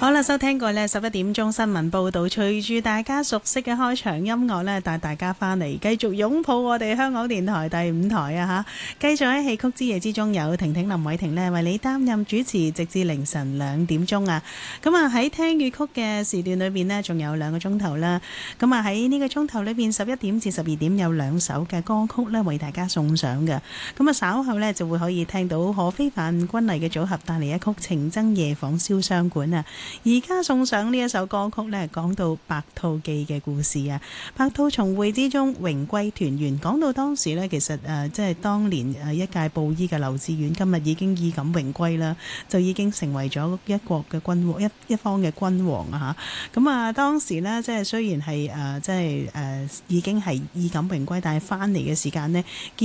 好啦，收聽過呢11點鐘新聞報道，隨住大家熟悉嘅開場音樂呢，帶大家翻嚟繼續擁抱我哋香港電台第5台啊嚇！繼續喺戲曲之夜之中，有婷婷林偉婷呢為你擔任主持，直至凌晨2點鐘啊！咁啊喺聽粵曲嘅時段裏邊呢，仲有2個鐘頭啦。咁啊喺呢個鐘頭裏邊11點至12點有2首嘅歌曲呢為大家送上嘅。咁啊稍後呢就會可以聽到何非凡、君麗嘅組合帶嚟一曲《情僧夜訪瀟湘館》啊！而家送上呢一首歌曲呢，講到白兔記嘅故事啊，白兔重會之中榮歸團圓。講到當時呢，其實即係當年一介布衣嘅劉志遠，今日已經衣錦榮歸啦，就已經成為咗一國嘅君王，一方嘅君王啊嚇。咁啊，當時呢，即係雖然係即係已經係衣錦榮歸，但係翻嚟嘅時間呢。